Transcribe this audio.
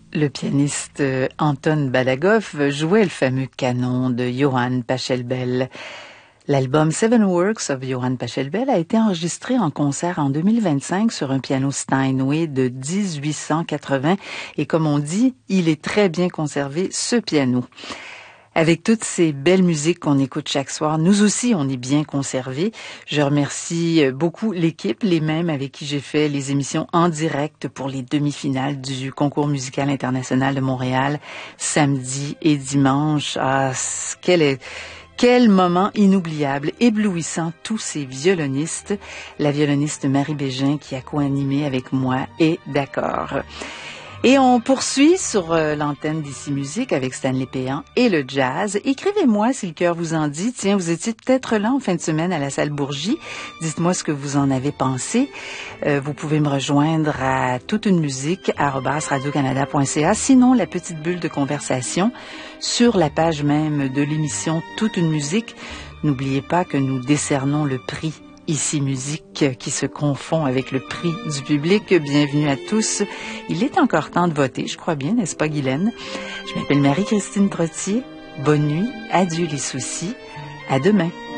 Le pianiste Anton Balagoff jouait le fameux canon de Johann Pachelbel. L'album Seven Works of Johann Pachelbel a été enregistré en concert en 2025 sur un piano Steinway de 1880 et comme on dit, il est très bien conservé, ce piano. Avec toutes ces belles musiques qu'on écoute chaque soir, nous aussi, on est bien conservés. Je remercie beaucoup l'équipe, les mêmes avec qui j'ai fait les émissions en direct pour les demi-finales du Concours musical international de Montréal, samedi et dimanche. Ah, quel moment inoubliable, éblouissant, tous ces violonistes. La violoniste Marie Bégin qui a co-animé avec moi est d'accord. Et on poursuit sur l'antenne d'Ici Musique avec Stanley Péan et le jazz. Écrivez-moi si le cœur vous en dit. Tiens, vous étiez peut-être là en fin de semaine à la salle Bourgie. Dites-moi ce que vous en avez pensé. Vous pouvez me rejoindre à toutunemusique@radiocanada.ca. Sinon, la petite bulle de conversation sur la page même de l'émission Toute une musique. N'oubliez pas que nous décernons le prix Ici Musique qui se confond avec le prix du public. Bienvenue à tous. Il est encore temps de voter, je crois bien, n'est-ce pas Guylaine? Je m'appelle Marie-Christine Trottier. Bonne nuit, adieu les soucis. À demain.